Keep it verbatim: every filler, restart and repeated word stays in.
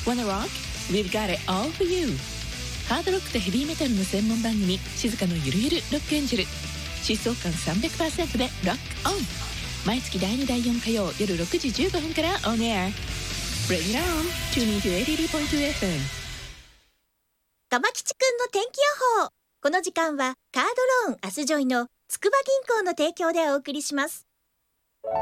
Wanna rock? We've got it all for you. ハードロックとヘビーメタルの専門番組、静かのゆるゆるロックエンジェル。疾走感 さんびゃくパーセント でロックオン。毎月だいにだいよん火曜夜ろくじじゅうごふんからオンエア。Bring it on! Tune in to エイティーポイントツーエフエム。 とまきちくんの天気予報。この時間はカードローンアスジョイの筑波銀行の提供でお送りします。